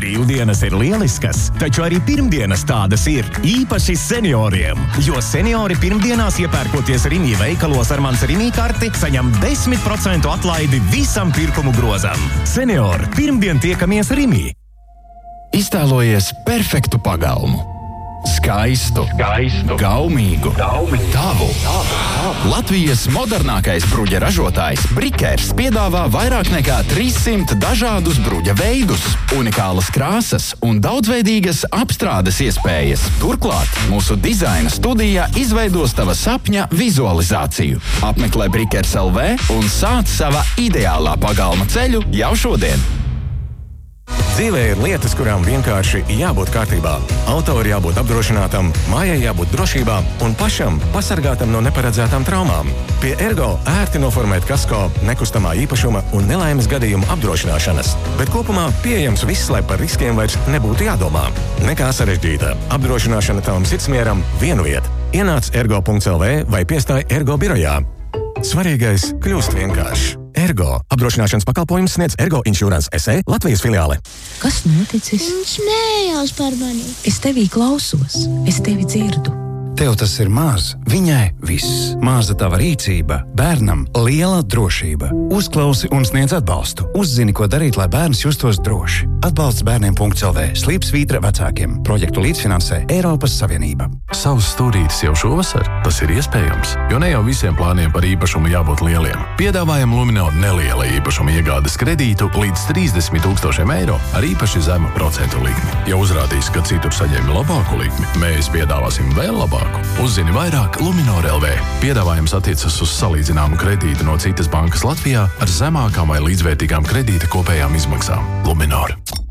Brīvdienas ir lieliskas, taču arī pirmdienas tādas ir, īpaši senioriem. Jo seniori pirmdienās iepērkoties Rimi veikalos ar mans Rimi karti, saņem 10% atlaidi visam pirkumu grozam. Seniori, pirmdien tiekamies Rimi. Iztēlojies perfektu pagalmu. Skaistu, gaumīgu, tavu. Latvijas modernākais bruģa ražotājs Brikers piedāvā vairāk nekā 300 dažādus bruģa veidus, unikālas krāsas un daudzveidīgas apstrādes iespējas. Turklāt mūsu dizaina studijā izveidos tava sapņa vizualizāciju. Apmeklē Brikers LV un sāc sava ideālā pagalma ceļu jau šodien. Dzīvē ir lietas, kurām vienkārši jābūt kārtībā. Auto ir jābūt apdrošinātam, mājai jābūt drošībā un pašam pasargātam no neparedzētām traumām. Pie Ergo ērti noformēt kasko, nekustamā īpašuma un nelaimes gadījumu apdrošināšanas. Bet kopumā pieejams viss, lai par riskiem vairs nebūtu jādomā. Nekā sarežģīta. Apdrošināšana tavam sirdsmieram vienu vietu. Ienāc ergo.lv vai piestāj Ergo birojā. Svarīgais kļūst vienkāršs. Ergo. Apdrošināšanas pakalpojums sniedz Ergo Insurance SE Latvijas filiāle. Kas noticis? Viņš smējās par mani. Es tevī klausos, es tevi dzirdu. Tev tas ir maz, viņai viss. Maza tava rīcība, bērnam liela drošība. Uzklausi un sniedz atbalstu. Uzzini, ko darīt, lai bērns justos droši. Atbalsts bērniem.lv. Slīpsvītra vecākiem. Projektu līdzfinansē Eiropas Savienība. Savs stūrītis jau šovasar? Tas ir iespējams, jo ne jau visiem plāniem par īpašumu jābūt lieliem. Piedāvājam Luminor neliela īpašuma iegādes kredītu līdz 30 000 eiro ar īpaši zemu procentu likmi. Ja uzrādīs, ka citur saņēma labāku likmi, mēs piedāvāsim vēl labāku. Uzzini vairāk Luminor LV. Piedāvājums attiecas uz salīdzināmu kredītu no citas bankas Latvijā ar zemākām vai līdzvērtīgām kredīta kopējām izmaksām. Luminor.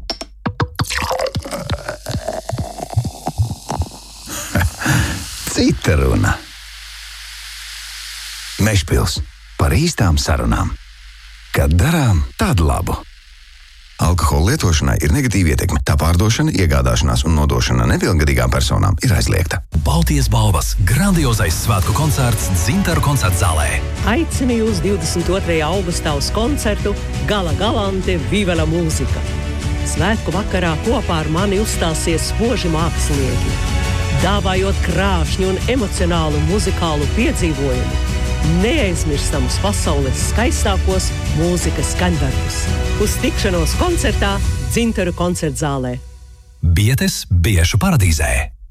Cita runa. Mežpils. Par īstām sarunām. Kad darām tādu labu. Alkohola lietošanai ir negatīva ietekme. Tā pārdošana, iegādāšanās un nodošana nepilngadīgām personām ir aizliegta. Baltijas balvas grandiozais svētku koncerts Dzintaru koncertzālē. Aicinu jūs 22. augustā uz koncertu Gala Galante Viva la mūzika. Svētku vakarā kopā ar mani uzstāsies spoži mākslinieki, dāvājot krāšņu un emocionālu muzikālu piedzīvojumu. Neaizmirstamus pasaules skaistākos mūzikas skaņdarbus. Uz tikšanos koncertā Dzintaru koncertzālē. Bietes Biešu paradīzē.